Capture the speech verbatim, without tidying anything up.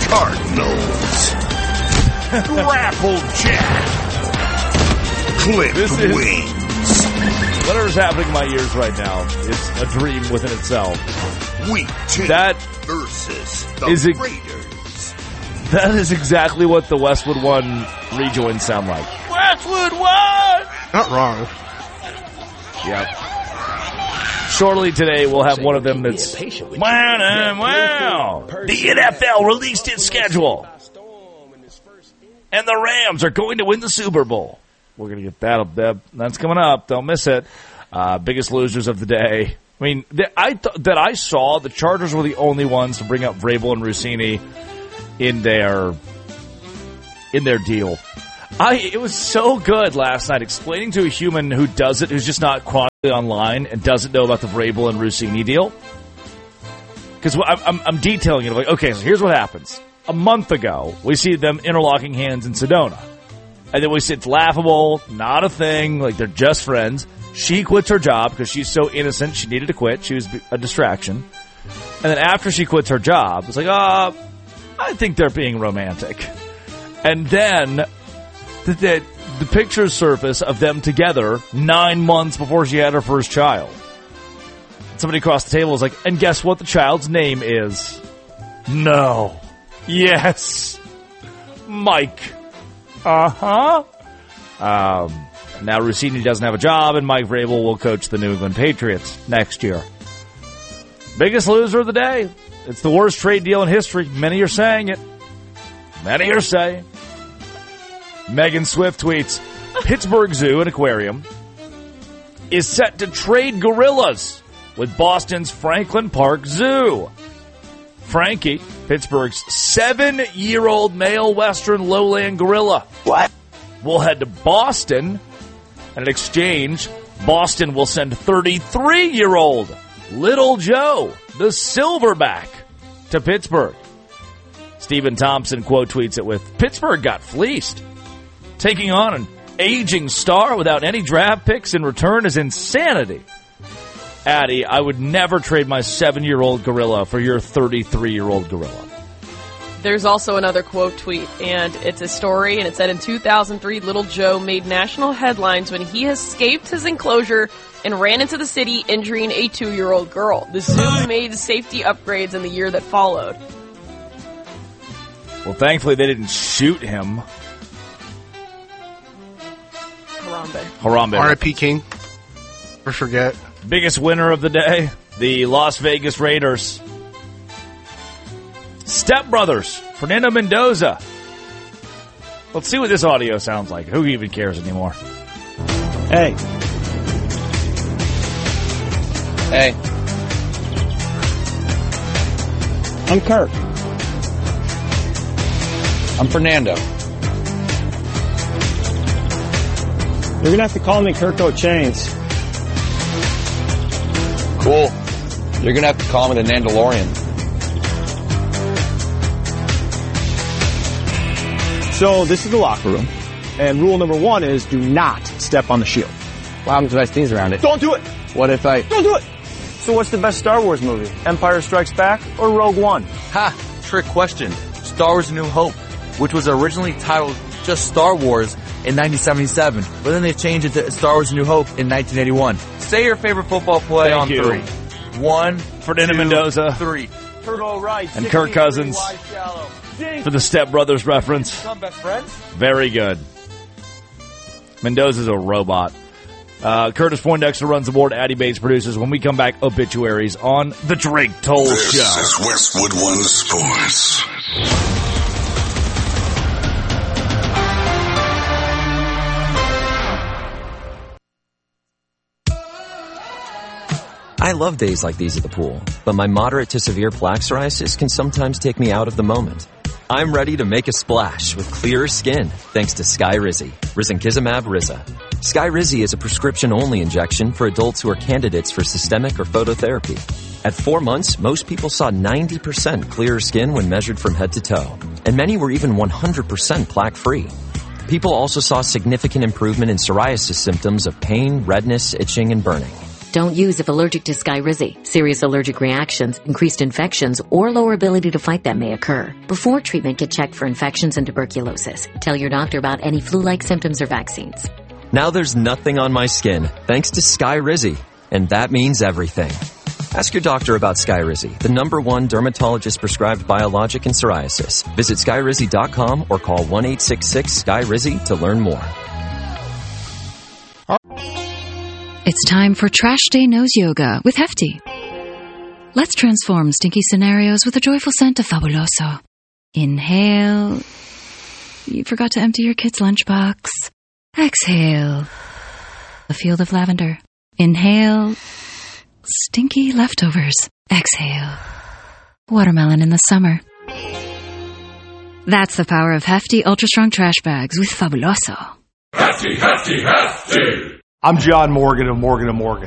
Cardinals. Grapple Jack. Clipped This is- wings. Whatever's happening in my ears right now is a dream within itself. Week two That versus the is a- Raiders. That is exactly what the Westwood One rejoins sound like. Westwood One! Not wrong. Yep. Shortly today, we'll have one of them that's wow, and wow. The N F L released its schedule, and the Rams are going to win the Super Bowl. We're going to get that up there. That's coming up. Don't miss it. Uh, biggest losers of the day. I mean, th- I th- that I saw the Chargers were the only ones to bring up Vrabel and Rossini in their in their deal. I it was so good last night explaining to a human who does it, who's just not chronically online and doesn't know about the Vrabel and Rossini deal. Because I'm, I'm, I'm detailing it. Like, okay, so here's what happens. A month ago, we see them interlocking hands in Sedona. And then we say it's laughable, not a thing, like they're just friends. She quits her job because she's so innocent, she needed to quit. She was a distraction. And then after she quits her job, it's like, uh, I think they're being romantic. And then the, the, the pictures surface of them together nine months before she had her first child. Somebody across the table was like, and guess what the child's name is? No. Yes. Mike. Uh-huh. Um, now Rossini doesn't have a job, and Mike Vrabel will coach the New England Patriots next year. Biggest loser of the day. It's the worst trade deal in history. Many are saying it. Many are saying. Megan Swift tweets, Pittsburgh Zoo and Aquarium is set to trade gorillas with Boston's Franklin Park Zoo. Frankie, Pittsburgh's seven-year-old male western lowland gorilla. What? Will head to Boston, and in exchange, Boston will send thirty-three-year-old Little Joe, the silverback, to Pittsburgh. Stephen Thompson quote tweets it with, Pittsburgh got fleeced. Taking on an aging star without any draft picks in return is insanity. Addie, I would never trade my seven-year-old gorilla for your thirty-three-year-old gorilla. There's also another quote tweet, and it's a story, and it said, in two thousand three, Little Joe made national headlines when he escaped his enclosure and ran into the city, injuring a two-year-old girl. The zoo made safety upgrades in the year that followed. Well, thankfully, they didn't shoot him. Harambe. Harambe. R I P King. Never forget. Biggest winner of the day, the Las Vegas Raiders. Step Brothers, Fernando Mendoza. Let's see what this audio sounds like. Who even cares anymore? Hey. Hey. I'm Kirk. I'm Fernando. You're gonna have to call me Kirk O'Chains. Cool. You're gonna have to call me the Nandalorian. So this is the locker room, and rule number one is do not step on the shield. What happens if I sneeze around it? Don't do it! What if I... Don't do it! So what's the best Star Wars movie? Empire Strikes Back or Rogue One? Ha! Trick question. Star Wars A New Hope, which was originally titled just Star Wars in nineteen seventy-seven, but then they changed it to Star Wars A New Hope in nineteen eighty-one. Say your favorite football play Thank on you. three. One, Fernando two, Mendoza. three. Turbo right. And Kirk Cousins for the Step Brothers reference. Come, best friends. Very good. Mendoza's a robot. Uh, Curtis Poindexter runs the board. Addie Bates produces. When we come back, obituaries on the Drake Toll This Show. is Westwood One Sports. I love days like these at the pool, but my moderate to severe plaque psoriasis can sometimes take me out of the moment. I'm ready to make a splash with clearer skin thanks to Skyrizi, Risankizumab Riza. Skyrizi is a prescription-only injection for adults who are candidates for systemic or phototherapy. At four months, most people saw ninety percent clearer skin when measured from head to toe, and many were even one hundred percent plaque-free. People also saw significant improvement in psoriasis symptoms of pain, redness, itching, and burning. Don't use if allergic to Skyrizi. Serious allergic reactions, increased infections, or lower ability to fight them may occur. Before treatment, get checked for infections and tuberculosis. Tell your doctor about any flu-like symptoms or vaccines. Now there's nothing on my skin, thanks to Skyrizi. And that means everything. Ask your doctor about Skyrizi, the number one dermatologist-prescribed biologic in psoriasis. Visit Skyrizi dot com or call one eight six six S K Y R I Z I to learn more. It's time for Trash Day Nose Yoga with Hefty. Let's transform stinky scenarios with a joyful scent of Fabuloso. Inhale. You forgot to empty your kid's lunchbox. Exhale. A field of lavender. Inhale. Stinky leftovers. Exhale. Watermelon in the summer. That's the power of Hefty Ultra Strong Trash Bags with Fabuloso. Hefty, hefty, hefty! I'm John Morgan of Morgan and Morgan.